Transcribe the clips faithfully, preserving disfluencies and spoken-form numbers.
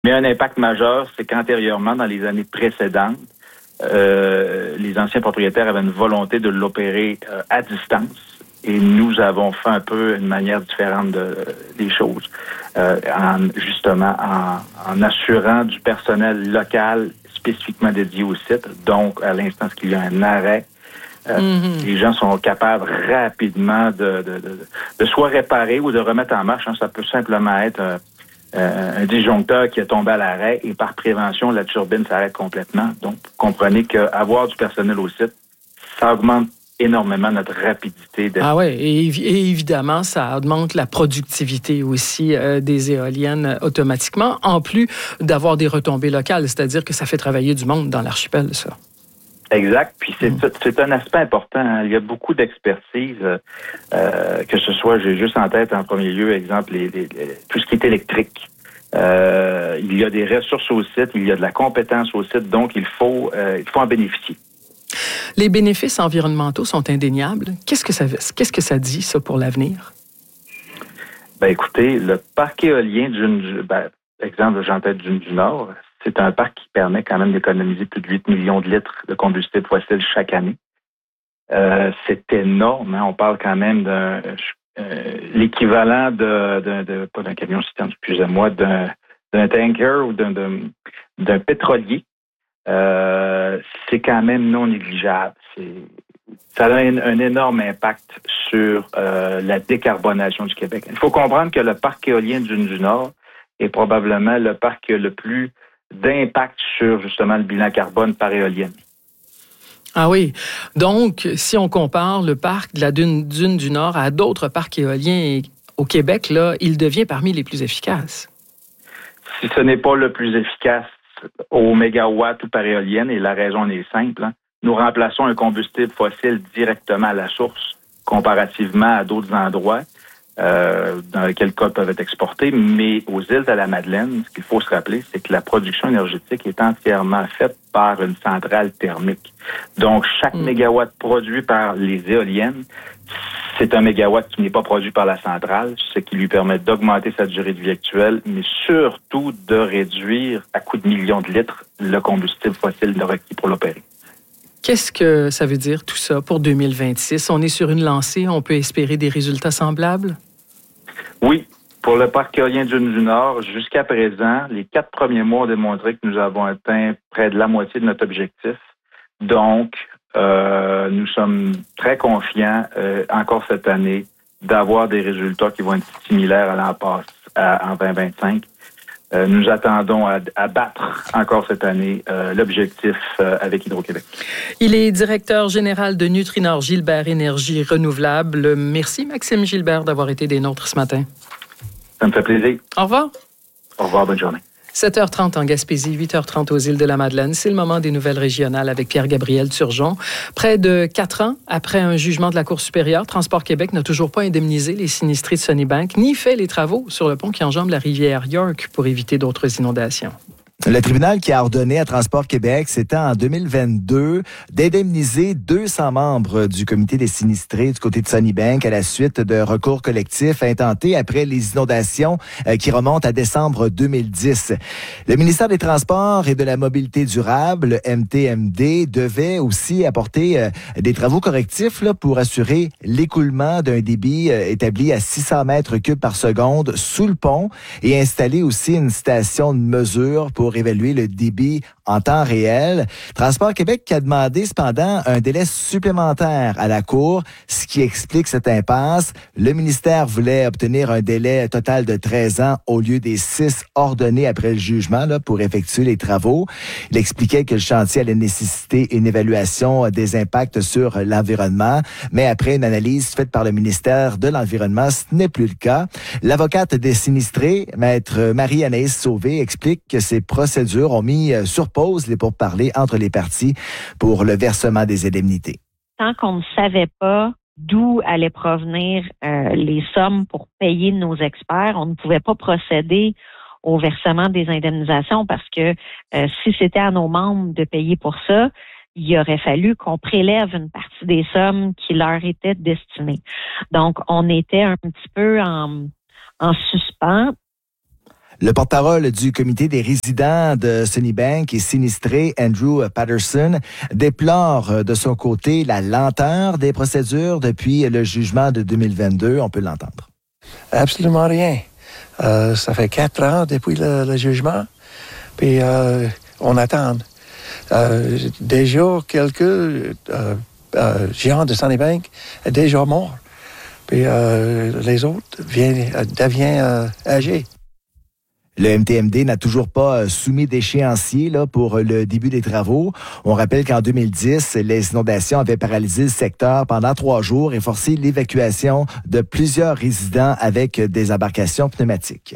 Mais un impact majeur, c'est qu'antérieurement, dans les années précédentes, euh, les anciens propriétaires avaient une volonté de l'opérer euh, à distance. Et nous avons fait un peu une manière différente de, des choses, euh, en, justement en, en assurant du personnel local spécifiquement dédié au site. Donc, à l'instant qu'il y a un arrêt, euh, mm-hmm. les gens sont capables rapidement de, de, de, de soit réparer ou de remettre en marche. Hein. Ça peut simplement être euh, euh, un disjoncteur qui est tombé à l'arrêt et par prévention, la turbine s'arrête complètement. Donc, comprenez qu'avoir du personnel au site, ça augmente énormément notre rapidité. De... Ah oui, et, et évidemment, ça augmente la productivité aussi euh, des éoliennes automatiquement, en plus d'avoir des retombées locales, c'est-à-dire que ça fait travailler du monde dans l'archipel, ça. Exact, puis c'est, mm. c'est un aspect important. Hein. Il y a beaucoup d'expertise, euh, que ce soit, j'ai juste en tête en premier lieu, exemple, les, les, les, tout ce qui est électrique. Euh, il y a des ressources au site, il y a de la compétence au site, donc il faut, euh, il faut en bénéficier. Les bénéfices environnementaux sont indéniables. Qu'est-ce que ça, qu'est-ce que ça dit, ça, pour l'avenir? Ben, écoutez, le parc éolien d'une, ben, exemple, j'en tête d'une du Nord, c'est un parc qui permet quand même d'économiser plus de huit millions de litres de combustible fossile chaque année. Euh, c'est énorme, hein? On parle quand même d'un, euh, l'équivalent de, de, de, pas d'un camion citerne, excusez-moi, d'un, d'un tanker ou d'un, d'un, d'un pétrolier. Euh, c'est quand même non négligeable. C'est, ça a un, un énorme impact sur euh, la décarbonation du Québec. Il faut comprendre que le parc éolien du, du Nord est probablement le parc qui a le plus d'impact sur justement le bilan carbone par éolienne. Ah oui. Donc, si on compare le parc de la dune, dune du Nord à d'autres parcs éoliens au Québec, là, il devient parmi les plus efficaces. Si ce n'est pas le plus efficace au mégawatt ou par éolienne, et la raison est simple, hein. Nous remplaçons un combustible fossile directement à la source, comparativement à d'autres endroits euh, dans lesquels codes peuvent être exportés. Mais aux îles de la Madeleine, ce qu'il faut se rappeler, c'est que la production énergétique est entièrement faite par une centrale thermique. Donc, chaque mmh. mégawatt produit par les éoliennes, c'est un mégawatt qui n'est pas produit par la centrale, ce qui lui permet d'augmenter sa durée de vie actuelle, mais surtout de réduire à coups de millions de litres le combustible fossile requis pour l'opérer. Qu'est-ce que ça veut dire tout ça pour deux mille vingt-six? On est sur une lancée, on peut espérer des résultats semblables? Oui. Pour le parc éolien du Nord, jusqu'à présent, les quatre premiers mois ont démontré que nous avons atteint près de la moitié de notre objectif. Donc, Euh, nous sommes très confiants euh, encore cette année d'avoir des résultats qui vont être similaires à l'an passé, à, en vingt vingt-cinq. Euh, nous attendons à, à battre encore cette année euh, l'objectif euh, avec Hydro-Québec. Il est directeur général de Nutrinor Gilbert Énergie Renouvelable. Merci Maxime Gilbert d'avoir été des nôtres ce matin. Ça me fait plaisir. Au revoir. Au revoir, bonne journée. sept heures trente en Gaspésie, huit heures trente aux îles de la Madeleine. C'est le moment des nouvelles régionales avec Pierre-Gabriel Turgeon. Près de quatre ans après un jugement de la Cour supérieure, Transport Québec n'a toujours pas indemnisé les sinistrés de Sunnybank, ni fait les travaux sur le pont qui enjambe la rivière York pour éviter d'autres inondations. Le tribunal qui a ordonné à Transport Québec, c'était en deux mille vingt-deux, d'indemniser deux cents membres du comité des sinistrés du côté de Sunnybank à la suite de recours collectifs intentés après les inondations qui remontent à décembre deux mille dix. Le ministère des Transports et de la Mobilité durable, le M T M D, devait aussi apporter des travaux correctifs là, pour assurer l'écoulement d'un débit établi à six cents mètres cubes par seconde sous le pont et installer aussi une station de mesure pour évaluer le débit en temps réel. Transport Québec a demandé cependant un délai supplémentaire à la Cour, ce qui explique cette impasse. Le ministère voulait obtenir un délai total de treize ans au lieu des six ordonnés après le jugement là, pour effectuer les travaux. Il expliquait que le chantier allait nécessiter une évaluation des impacts sur l'environnement, mais après une analyse faite par le ministère de l'Environnement, ce n'est plus le cas. L'avocate des sinistrés, maître Marie-Anaïs Sauvé, explique que ces procédures ont mis sur pause les pourparlers entre les parties pour le versement des indemnités. Tant qu'on ne savait pas d'où allaient provenir euh, les sommes pour payer nos experts, on ne pouvait pas procéder au versement des indemnisations parce que euh, si c'était à nos membres de payer pour ça, il aurait fallu qu'on prélève une partie des sommes qui leur étaient destinées. Donc, on était un petit peu en, en suspens. Le porte-parole du comité des résidents de Sunny Bank et sinistrés, Andrew Patterson, déplore de son côté la lenteur des procédures depuis le jugement de deux mille vingt-deux. On peut l'entendre. Absolument rien. Euh, ça fait quatre ans depuis le, le jugement, puis euh, on attend. Euh, déjà, quelques euh, euh, géants de Sunny Bank sont déjà morts, puis euh, les autres viennent, deviennent euh, âgés. Le M T M D n'a toujours pas soumis d'échéancier là, pour le début des travaux. On rappelle qu'en deux mille dix, les inondations avaient paralysé le secteur pendant trois jours et forcé l'évacuation de plusieurs résidents avec des embarcations pneumatiques.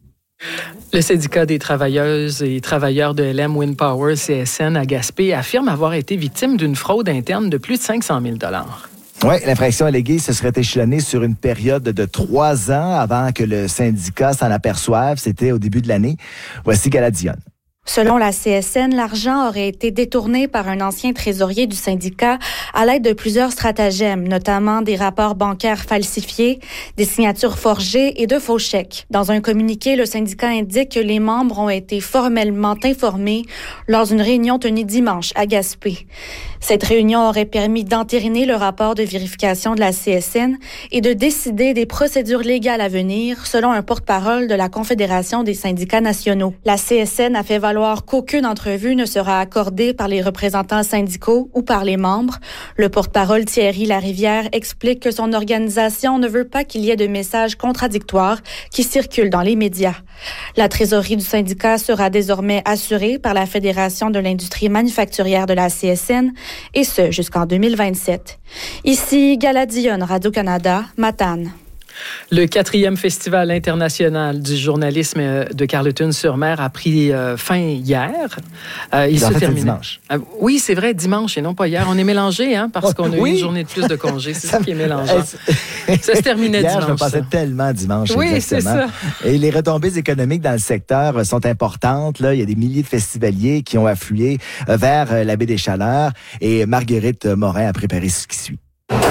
Le syndicat des travailleuses et travailleurs de L M Wind Power C S N à Gaspé affirme avoir été victime d'une fraude interne de plus de cinq cent mille dollars. Oui, l'infraction alléguée se serait échelonnée sur une période de trois ans avant que le syndicat s'en aperçoive. C'était au début de l'année. Voici Galadion. Selon la C S N, l'argent aurait été détourné par un ancien trésorier du syndicat à l'aide de plusieurs stratagèmes, notamment des rapports bancaires falsifiés, des signatures forgées et de faux chèques. Dans un communiqué, le syndicat indique que les membres ont été formellement informés lors d'une réunion tenue dimanche à Gaspé. Cette réunion aurait permis d'entériner le rapport de vérification de la C S N et de décider des procédures légales à venir, selon un porte-parole de la Confédération des syndicats nationaux. La C S N a fait valoir qu'aucune entrevue ne sera accordée par les représentants syndicaux ou par les membres. Le porte-parole Thierry Larivière explique que son organisation ne veut pas qu'il y ait de messages contradictoires qui circulent dans les médias. La trésorerie du syndicat sera désormais assurée par la Fédération de l'industrie manufacturière de la C S N, et ce jusqu'en deux mille vingt-sept. Ici, Galadion, Radio-Canada, Matane. Le quatrième festival international du journalisme de Carleton-sur-Mer a pris euh, fin hier. Euh, il se termine dimanche. Euh, oui, c'est vrai, dimanche et non pas hier. On est mélangé, hein, parce qu'on a oui. eu une journée de plus de congé. C'est ça qui est mélangeant. Ça se terminait hier, dimanche. Je me passais tellement dimanche. Oui, exactement. c'est ça. Et les retombées économiques dans le secteur sont importantes. Là, il y a des milliers de festivaliers qui ont afflué vers la baie des Chaleurs. Et Marguerite Morin a préparé ce qui suit.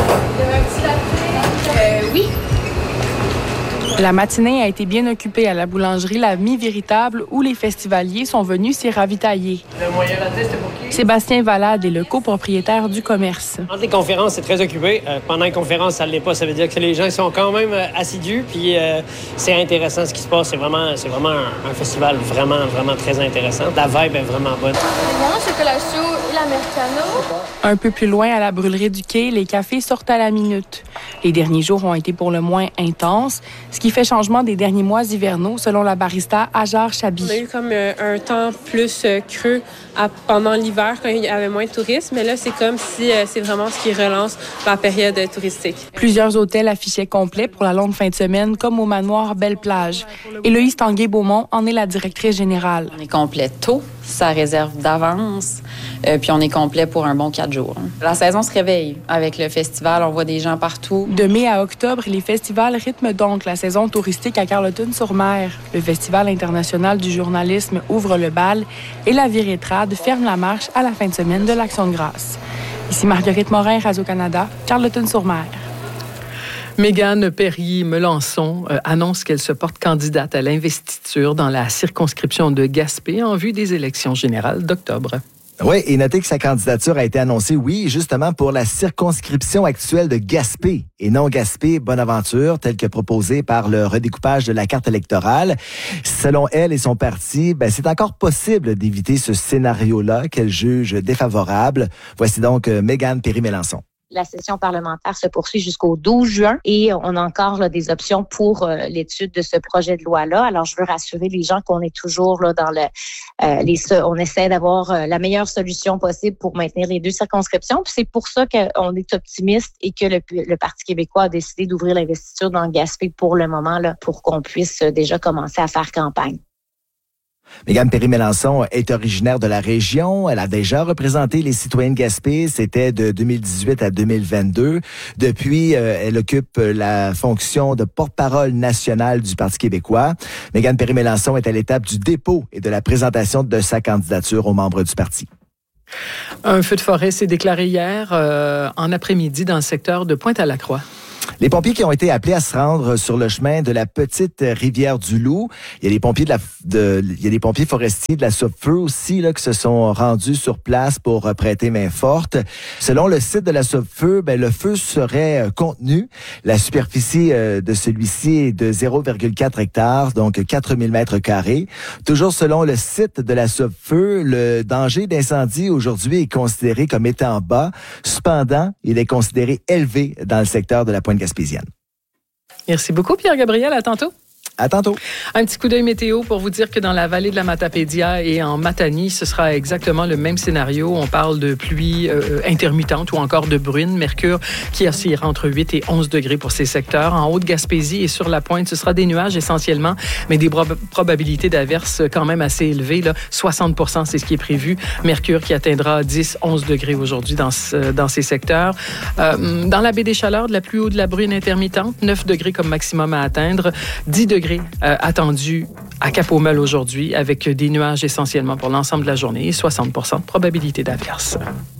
Euh, oui. La matinée a été bien occupée à la boulangerie La Mie Véritable où les festivaliers sont venus s'y ravitailler. Le moyen latte, c'était pour qui? Sébastien Valade est le copropriétaire du commerce. Entre les conférences, c'est très occupé. Euh, pendant les conférences, ça ne l'est pas. Ça veut dire que les gens sont quand même euh, assidus. Puis euh, c'est intéressant ce qui se passe. C'est vraiment, c'est vraiment un, un festival vraiment, vraiment très intéressant. La vibe est vraiment bonne. Le chocolat chaud et l'americano. Un peu plus loin, à la brûlerie du quai, les cafés sortent à la minute. Les derniers jours ont été pour le moins intenses, ce qui fait changement des derniers mois hivernaux, selon la barista Hajar Chabi. On a eu comme euh, un temps plus euh, creux à, pendant l'hiver, quand il y avait moins de touristes, mais là, c'est comme si euh, c'est vraiment ce qui relance la période euh, touristique. Plusieurs hôtels affichaient complet pour la longue fin de semaine, comme au manoir Belle-Plage. Héloïse Tanguay-Beaumont en est la directrice générale. On est complet tôt, ça réserve d'avance, euh, puis on est complet pour un bon quatre jours. La saison se réveille avec le festival, on voit des gens partout. De mai à octobre, les festivals rythment donc la saison touristique à Carleton-sur-Mer. Le Festival international du journalisme ouvre le bal et la Virétrade ferme la marche à la fin de semaine de l'Action de grâce. Ici Marguerite Morin, Radio-Canada, Carleton-sur-Mer. Mégane Perrier-Melançon euh, annonce qu'elle se porte candidate à l'investiture dans la circonscription de Gaspé en vue des élections générales d'octobre. Oui, et notez que sa candidature a été annoncée, oui, justement pour la circonscription actuelle de Gaspé et non Gaspé-Bonaventure, telle que proposée par le redécoupage de la carte électorale. Selon elle et son parti, ben, c'est encore possible d'éviter ce scénario-là qu'elle juge défavorable. Voici donc euh, Mégane Perrier-Melançon. La session parlementaire se poursuit jusqu'au douze juin et on a encore là, des options pour euh, l'étude de ce projet de loi-là. Alors, je veux rassurer les gens qu'on est toujours là dans le, euh, les, on essaie d'avoir euh, la meilleure solution possible pour maintenir les deux circonscriptions. Puis c'est pour ça qu'on est optimiste et que le, le Parti québécois a décidé d'ouvrir l'investiture dans le Gaspé pour le moment là, pour qu'on puisse déjà commencer à faire campagne. Mégane Perrier-Melançon est originaire de la région. Elle a déjà représenté les citoyens de Gaspé. C'était de deux mille dix-huit à deux mille vingt-deux. Depuis, euh, elle occupe la fonction de porte-parole nationale du Parti québécois. Mégane Perrier-Melançon est à l'étape du dépôt et de la présentation de sa candidature aux membres du parti. Un feu de forêt s'est déclaré hier euh, en après-midi dans le secteur de Pointe-à-la-Croix. Les pompiers qui ont été appelés à se rendre sur le chemin de la petite rivière du Loup. Il y a des pompiers de la, de, il y a des pompiers forestiers de la Sopfeu aussi là qui se sont rendus sur place pour prêter main forte. Selon le site de la Sopfeu, ben le feu serait contenu. La superficie de celui-ci est de zéro virgule quatre hectares, donc quatre mille mètres carrés. Toujours selon le site de la Sopfeu, le danger d'incendie aujourd'hui est considéré comme étant bas. Cependant, il est considéré élevé dans le secteur de la Pointe-Gaspésienne. Merci beaucoup, Pierre-Gabriel. À tantôt. À tantôt. Un petit coup d'œil météo pour vous dire que dans la vallée de la Matapédia et en Matanie, ce sera exactement le même scénario. On parle de pluie euh, intermittente ou encore de bruine. Mercure qui oscillera entre huit et onze degrés pour ces secteurs. En Haute-Gaspésie et sur la Pointe, ce sera des nuages essentiellement, mais des prob- probabilités d'averses quand même assez élevées. Là. soixante pour cent, c'est ce qui est prévu. Mercure qui atteindra dix à onze degrés aujourd'hui dans, ce, dans ces secteurs. Euh, dans la baie des Chaleurs, de la pluie ou de la bruine intermittente, neuf degrés comme maximum à atteindre. dix degrés Euh, attendu à Cap-aux-Meules aujourd'hui avec des nuages essentiellement pour l'ensemble de la journée et soixante pour cent de probabilité d'averse.